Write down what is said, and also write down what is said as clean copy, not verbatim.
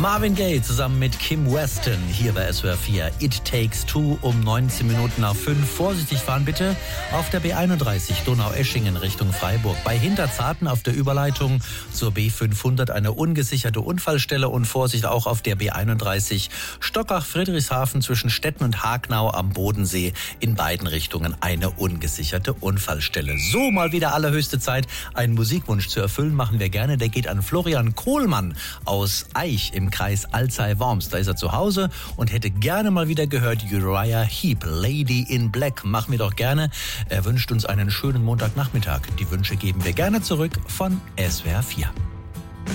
Marvin Gaye zusammen mit Kim Weston hier bei SWR 4. It Takes Two um 19 Minuten nach 5. Vorsichtig fahren bitte auf der B31 Donaueschingen Richtung Freiburg. Bei Hinterzarten auf der Überleitung zur B500 eine ungesicherte Unfallstelle und Vorsicht auch auf der B31 Stockach-Friedrichshafen zwischen Stetten und Hagnau am Bodensee. In beiden Richtungen eine ungesicherte Unfallstelle. So, mal wieder allerhöchste Zeit, einen Musikwunsch zu erfüllen, machen wir gerne. Der geht an Florian Kohlmann aus Aich im Kreis Alzey-Worms. Da ist er zu Hause und hätte gerne mal wieder gehört Uriah Heep, Lady in Black. Machen wir doch gerne. Er wünscht uns einen schönen Montagnachmittag. Die Wünsche geben wir gerne zurück von SWR 4.